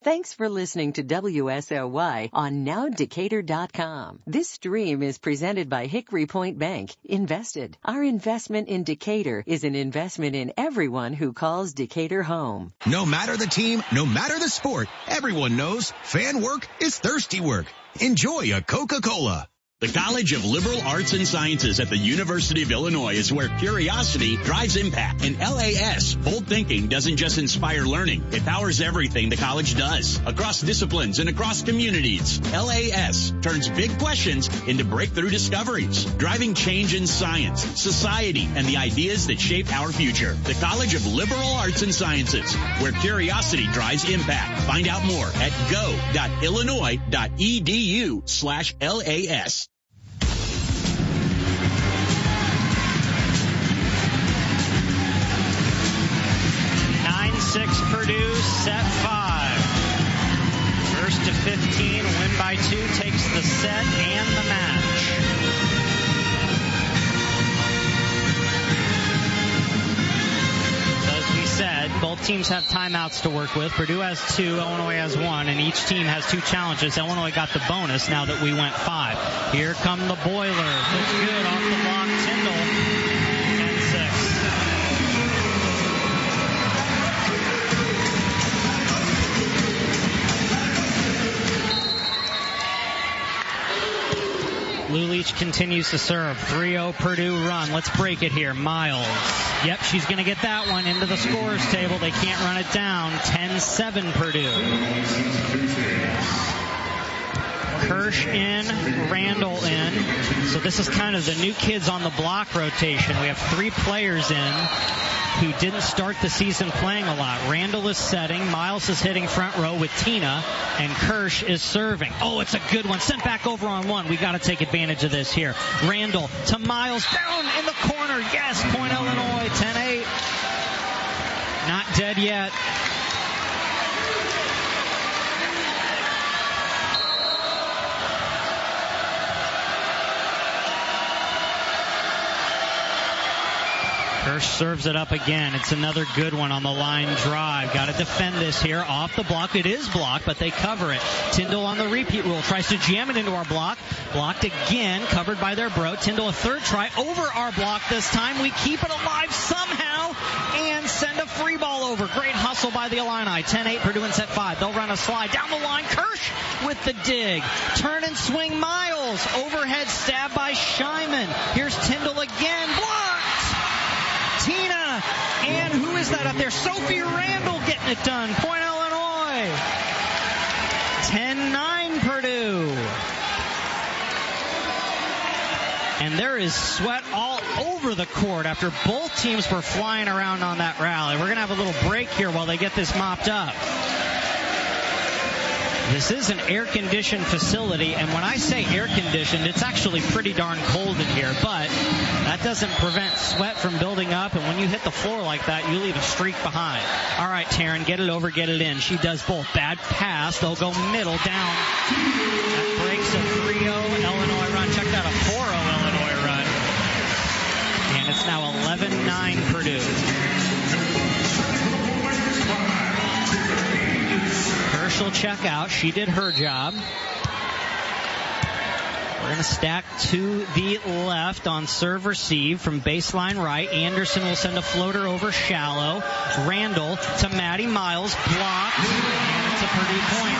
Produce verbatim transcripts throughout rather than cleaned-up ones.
Thanks for listening to W S L Y on now decatur dot com. This stream is presented by Hickory Point Bank. Invested. Our investment in Decatur is an investment in everyone who calls Decatur home. No matter the team, no matter the sport, everyone knows fan work is thirsty work. Enjoy a Coca-Cola. The College of Liberal Arts and Sciences at the University of Illinois is where curiosity drives impact. And L A S, bold thinking, doesn't just inspire learning. It powers everything the college does, across disciplines and across communities. L A S turns big questions into breakthrough discoveries, driving change in science, society, and the ideas that shape our future. The College of Liberal Arts and Sciences, where curiosity drives impact. Find out more at go.illinois.edu slash LAS. six Purdue, set five. First to fifteen, win by two, takes the set and the match. So as we said, both teams have timeouts to work with. Purdue has two, Illinois has one, and each team has two challenges. Illinois got the bonus now that we went five. Here come the Boilers. Looks good off the block, Tyndall. ten six. Lulich continues to serve. three oh Purdue run. Let's break it here. Miles. Yep, she's going to get that one into the scorer's table. They can't run it down. ten seven Purdue. Kirsch in, Randall in. So this is kind of the new kids on the block rotation. We have three players in who didn't start the season playing a lot. Randall is setting. Miles is hitting front row with Tina. And Kirsch is serving. Oh, it's a good one. Sent back over on one. We got to take advantage of this here. Randall to Miles. Down in the corner. Yes, Point Illinois. ten eight. Not dead yet. Kirsch serves it up again. It's another good one on the line drive. Got to defend this here. Off the block. It is blocked, but they cover it. Tyndall on the repeat rule. Tries to jam it into our block. Blocked again. Covered by their bro. Tyndall a third try. Over our block this time. We keep it alive somehow and send a free ball over. Great hustle by the Illini. ten eight Purdue in set five. They'll run a slide. Down the line. Kirsch with the dig. Turn and swing Miles. Overhead stab by Scheiman. Here's Tyndall again. Blocked. Tina, and who is that up there? Sophie Randall getting it done. Point Illinois. ten nine Purdue. And there is sweat all over the court after both teams were flying around on that rally. We're going to have a little break here while they get this mopped up. This is an air-conditioned facility, and when I say air-conditioned, it's actually pretty darn cold in here, but that doesn't prevent sweat from building up, and when you hit the floor like that, you leave a streak behind. All right, Taryn, get it over, get it in. She does both. Bad pass. They'll go middle, down. That breaks a three oh Illinois run. Check out a four oh Illinois run. And it's now eleven nine Purdue. Will check out. She did her job. We're going to stack to the left on serve receive from baseline right. Anderson will send a floater over shallow. Randall to Maddie Miles. Blocked. And it's a Purdue point.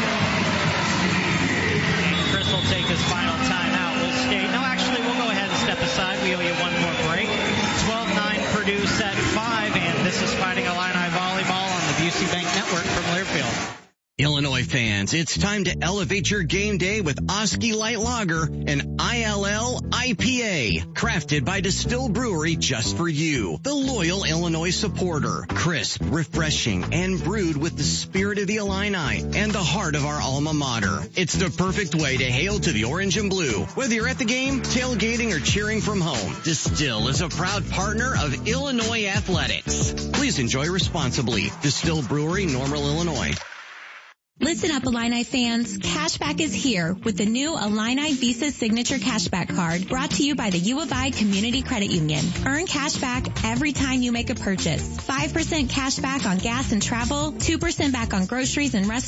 And Chris will take his final timeout. We'll stay. No, actually, we'll go ahead and step aside. We owe you one more break. twelve nine Purdue set five. And this is Fighting Illini Volleyball on the Busey Bank Network from Learfield. Illinois fans, it's time to elevate your game day with Oski Light Lager, an I L L I P A, crafted by Distill Brewery just for you, the loyal Illinois supporter. Crisp, refreshing, and brewed with the spirit of the Illini and the heart of our alma mater. It's the perfect way to hail to the orange and blue. Whether you're at the game, tailgating, or cheering from home, Distill is a proud partner of Illinois Athletics. Please enjoy responsibly. Distill Brewery, Normal, Illinois. Listen up, Illini fans. Cashback is here with the new Illini Visa Signature Cashback Card brought to you by the U of I Community Credit Union. Earn cashback every time you make a purchase. five percent cash back on gas and travel, two percent back on groceries and restaurants,